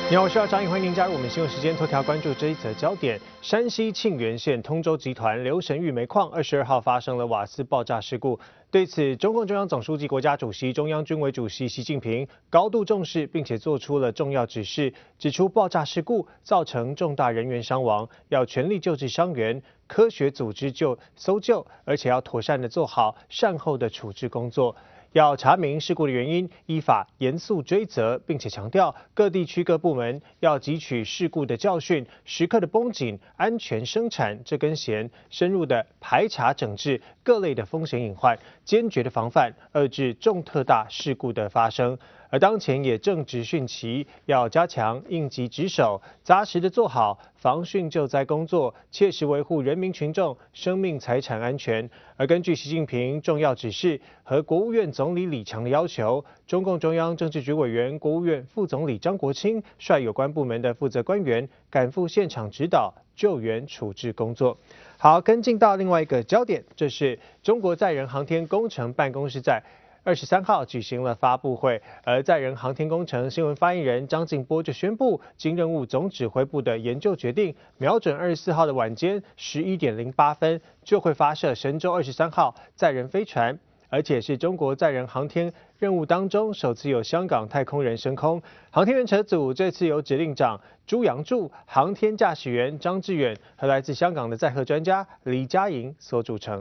你好，我是张颖，欢迎您加入我们新闻时间头条，关注这一则焦点。山西沁源县通州集团刘神玉煤矿22号发生了瓦斯爆炸事故。对此，中共中央总书记、国家主席、中央军委主席习近平高度重视，并且做出了重要指示，指出爆炸事故造成重大人员伤亡，要全力救治伤员，科学组织搜救，而且要妥善的做好善后的处置工作。要查明事故的原因，依法严肃追责，并且强调各地区各部门要汲取事故的教训，时刻的绷紧安全生产这根弦，深入的排查整治各类的风险隐患，坚决的防范遏制重特大事故的发生。而当前也正值汛期，要加强应急值守，扎实的做好防汛救灾工作，切实维护人民群众生命财产安全。而根据习近平重要指示和国务院总理李强的要求，中共中央政治局委员、国务院副总理张国清率有关部门的负责官员赶赴现场指导救援处置工作。好，跟进到另外一个焦点，这是中国载人航天工程办公室在23号举行了发布会，而载人航天工程新闻发言人张静波就宣布，经任务总指挥部的研究决定，瞄准24号的晚间11点08分就会发射神舟23号载人飞船，而且是中国载人航天任务当中首次有香港太空人升空。航天员车组这次由指令长朱杨柱、航天驾驶员张志远和来自香港的载荷专家李嘉莹所组成。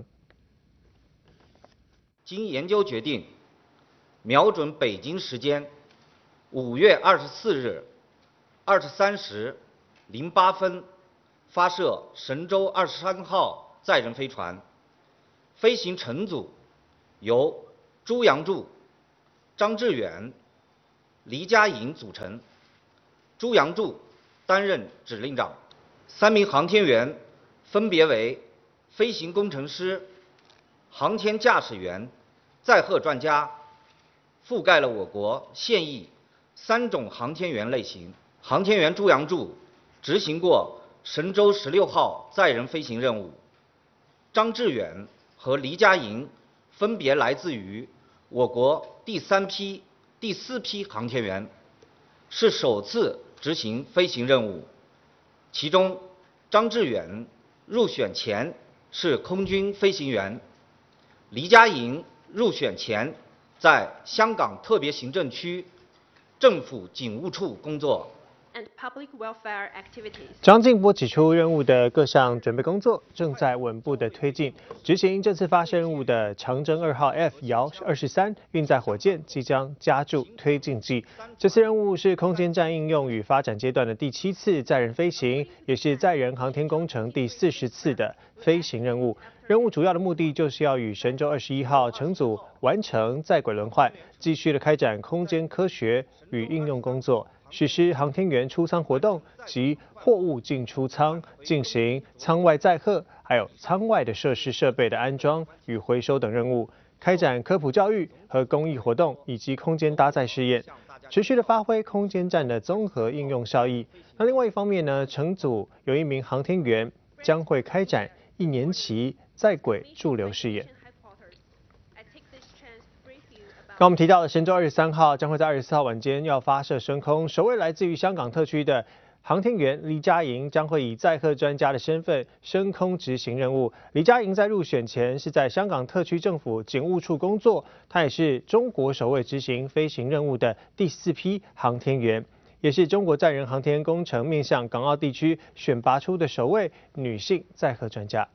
经研究决定，瞄准北京时间5月24日23时08分发射神舟23号载人飞船。飞行乘组由朱杨柱、张志远、黎嘉莹组成。朱杨柱担任指令长，3名航天员分别为飞行工程师、航天驾驶员、载荷专家，覆盖了我国现役3种航天员类型。航天员朱杨柱执行过神舟16号载人飞行任务，张志远和黎嘉莹分别来自于我国第3批、第4批航天员，是首次执行飞行任务。其中，张志远入选前是空军飞行员，黎嘉莹入选前在香港特别行政区政府警务处工作。 张静波指出，任务的各项准备工作正在稳步的推进，执行这次发射任务的长征2号 F 遥23运载火箭即将加注推进剂。这次任务是空间站应用与发展阶段的第7次载人飞行，也是载人航天工程第40次的飞行任务。任务主要的目的就是要与神舟21号乘组完成在轨轮换，继续的开展空间科学与应用工作，实施航天员出舱活动及货物进出舱，进行舱外载荷，还有舱外的设施设备的安装与回收等任务，开展科普教育和公益活动以及空间搭载试验，持续的发挥空间站的综合应用效益。那另外一方面呢，乘组有1名航天员将会开展1年期在轨驻留试验。刚我们提到的神舟23号将会在24号晚间要发射升空，首位来自于香港特区的航天员黎嘉莹将会以载荷专家的身份升空执行任务。黎嘉莹在入选前是在香港特区政府警务处工作，她也是中国首位执行飞行任务的第4批航天员，也是中国载人航天工程面向港澳地区选拔出的首位女性载荷专家。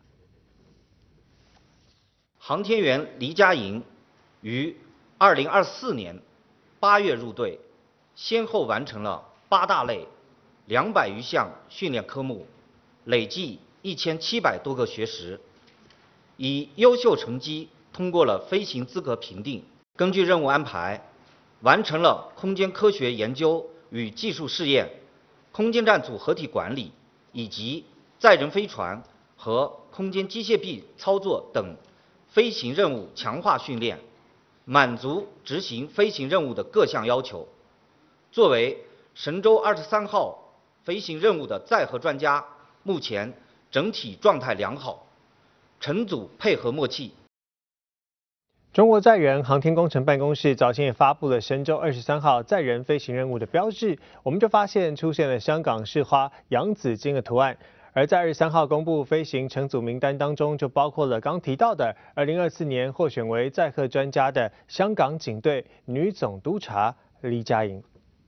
航天员黎嘉莹于2024年8月入队，先后完成了8大类200余项训练科目，累计1700多个学时，以优秀成绩通过了飞行资格评定。根据任务安排，完成了空间科学研究与技术试验、空间站组合体管理以及载人飞船和空间机械臂操作等飞行任务强化训练，满足执行飞行任务的各项要求。作为神舟23号飞行任务的载荷专家，目前整体状态良好，乘组配合默契。 中国载人航天工程办公室早前也发布了神舟23号载人飞行任务的标志，我们就发现出现了香港市花洋紫荆的图案。而在23号公布飞行乘组名单当中，就包括了刚提到的2024年获选为载荷专家的香港警队女总督察李嘉莹。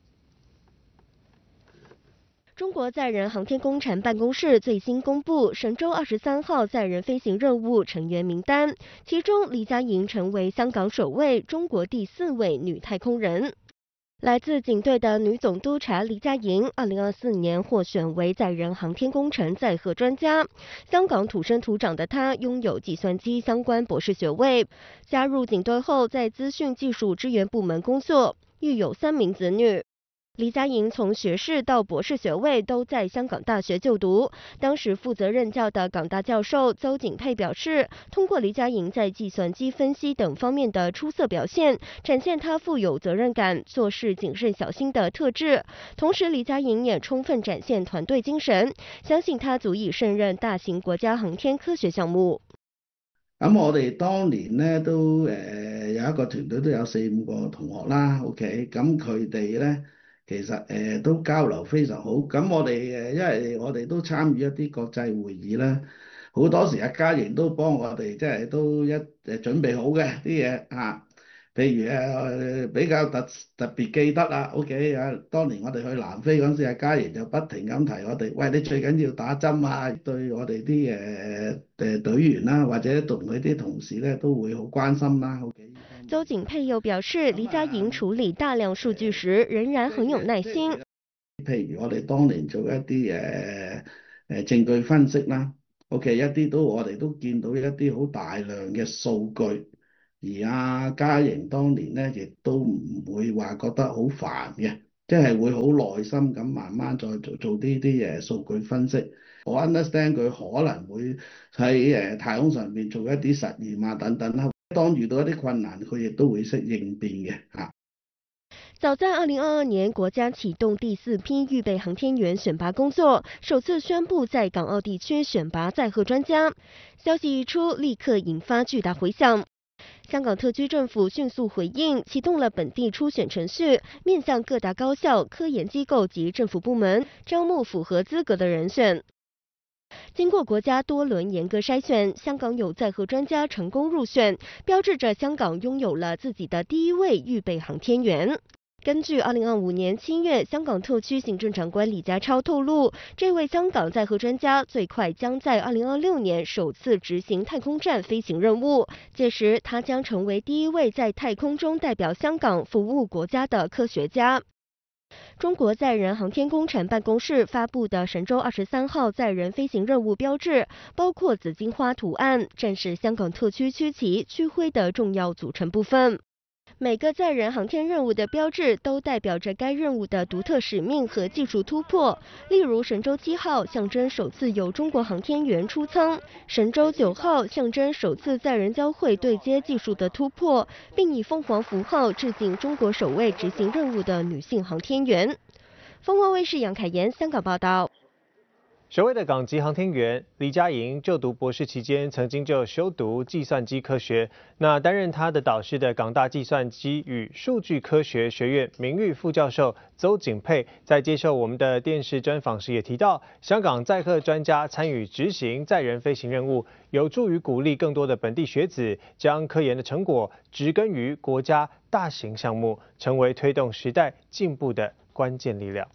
中国载人航天工程办公室最新公布神舟23号载人飞行任务成员名单，其中李嘉莹成为香港首位、中国第4位女太空人。来自警队的女总督察李嘉莹，2024年获选为载人航天工程载荷专家。香港土生土长的她拥有计算机相关博士学位，加入警队后在资讯技术支援部门工作，育有3名子女。李嘉莹从学士到博士学位都在香港大学就读，当时负责任教的港大教授邹景佩表示，通过李嘉莹在计算机分析等方面的出色表现，展现她富有责任感、做事谨慎小心的特质。同时，李嘉莹也充分展现团队精神，相信她足以胜任大型國家航天科學項目。 咁我哋當年咧都有一個團隊都有4、5個同學啦，OK，咁佢哋咧其實都交流非常好。咁我哋因為我哋都參與一啲國際會議啦，好多時阿嘉瑩都幫我哋即係都準備好嘅啲嘢嚇。譬如比較特別記得啦，OK 啊，當年我哋去南非嗰陣時，阿嘉瑩就不停咁提我哋，喂，你最緊要打針啊，對我哋啲隊員啦，或者同佢啲同事咧都會好關心啦。OK。 邹景佩又表示，李嘉莹處理大量數據時仍然很有耐心。 譬如我哋當年做一啲證據分析啦，OK，一啲我哋都見到一啲好大量嘅數據。而阿嘉瑩當年咧，亦都唔會話覺得好煩嘅，即係會好耐心咁慢慢再做啲數據分析。我 understand 佢可能會喺太空上面做一啲實驗啊等等啦。當遇到一啲困難，佢亦都會識應變嘅嚇。 早在2022年，国家启动第4批预备航天员选拔工作，首次宣布在港澳地区选拔载荷专家。消息一出，立刻引发巨大回响。香港特区政府迅速回应，启动了本地初选程序，面向各大高校、科研机构及政府部门招募符合资格的人选。经过国家多轮严格筛选，香港有载荷专家成功入选，标志着香港拥有了自己的第1位预备航天员。根据2025年7月香港特区行政长官李家超透露，这位香港载荷专家最快将在2026年首次执行太空站飞行任务，届时他将成为第1位在太空中代表香港服务国家的科学家。中国载人航天工程办公室发布的神舟23号载人飞行任务标志，包括紫荆花图案，正是香港特区区旗、区徽的重要组成部分。每个载人航天任务的标志都代表着该任务的独特使命和技术突破。例如，神舟7号象征首次有中国航天员出舱，神舟9号象征首次载人交会对接技术的突破，并以凤凰符号致敬中国首位执行任务的女性航天员。凤凰卫视杨凯妍香港报道。 首位的港籍航天员李嘉莹就读博士期间，曾经就修读计算机科学。那担任他的导师的港大计算机与数据科学学院名誉副教授邹景佩，在接受我们的电视专访时也提到，香港载荷专家参与执行载人飞行任务，有助于鼓励更多的本地学子将科研的成果植根于国家大型项目，成为推动时代进步的关键力量。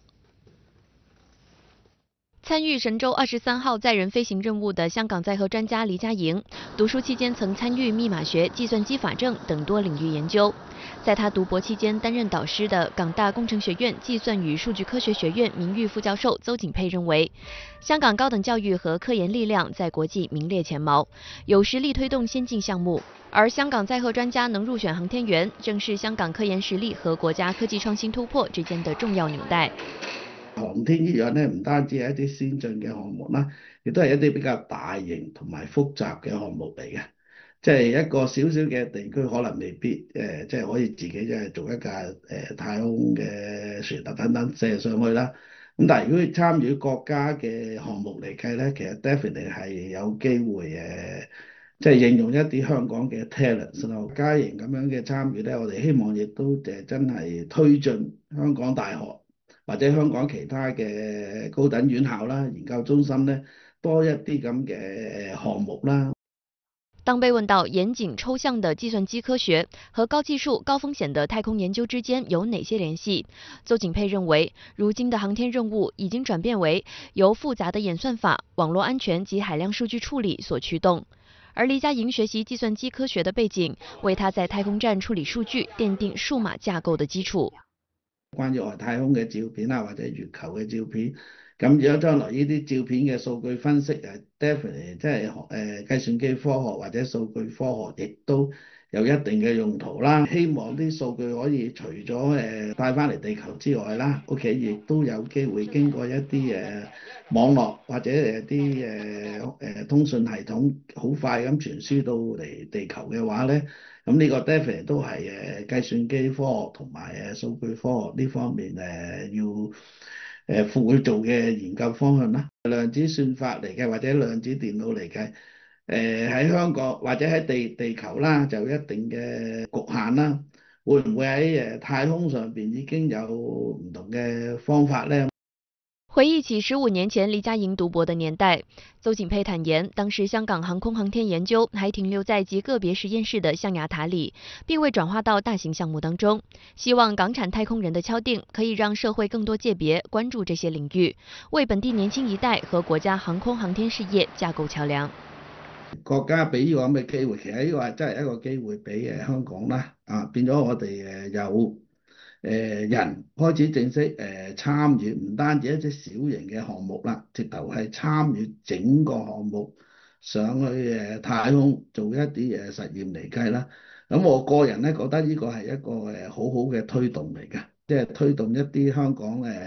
参与神舟23号载人飞行任务的香港载荷专家黎嘉莹，读书期间曾参与密码学、计算机法政等多领域研究。在他读博期间担任导师的港大工程学院计算与数据科学学院名誉副教授邹景佩认为，香港高等教育和科研力量在国际名列前茅，有实力推动先进项目。而香港载荷專家能入選航天員，正是香港科研實力和國家科技創新突破之間的重要紐帶。 航天醫藥咧唔單止係一啲先進嘅項目啦，亦都係一啲比較大型同埋複雜嘅項目嚟嘅。即係一個小小嘅地區可能未必即係可以自己即係做一架太空嘅船啊等等射上去啦。咁但係如果參與國家嘅項目嚟計咧，其實 definitely 係有機會即係應用一啲香港嘅 talent 咯。家營咁樣嘅參與咧，我哋希望亦都真係推進香港大學或者香港其他嘅高等院校啦、研究中心咧多一啲咁嘅項目啦。 当被问到严谨抽象的计算机科学和高技术、高风险的太空研究之间有哪些联系，邹景佩认为，如今的航天任务已经转变为由复杂的演算法、网络安全及海量数据处理所驱动。而黎家营学习计算机科学的背景，为他在太空站处理数據奠定數碼架構的基礎。 關於外太空嘅照片啊，或者月球嘅照片，咁如果將來呢啲照片嘅數據分析definitely 即係計算機科學或者數據科學，亦都有一定嘅用途啦。希望啲數據可以除咗帶翻嚟地球之外啦，OK，亦都有機會經過一啲網絡或者啲通訊系統好快咁傳輸到嚟地球嘅話咧，咁呢個 definitely 都係計算機科學同埋數據科學呢方面要會做嘅研究方向啦。量子算法嚟嘅或者量子電腦嚟嘅。喺香港或者喺地球啦，就有一定嘅局限啦。會唔會喺太空上邊已經有唔同嘅方法呢？ 回忆起15年前黎家营讀博的年代，邹景佩坦言，當時香港航空航天研究還停留在極個別實驗室的象牙塔裡，並未轉化到大型項目當中。希望港產太空人的敲定可以讓社會更多界別關注這些領域，為本地年輕一代和國家航空航天事業架構橋梁。 國家俾呢個咁嘅機會，其實呢個係真係一個機會俾香港啦，變咗我哋有人開始正式參與，唔單止一啲小型嘅項目啦，直頭係參與整個項目上去太空做一啲實驗嚟計啦。咁我個人咧覺得呢個係一個好好嘅推動嚟嘅，即係推動一啲香港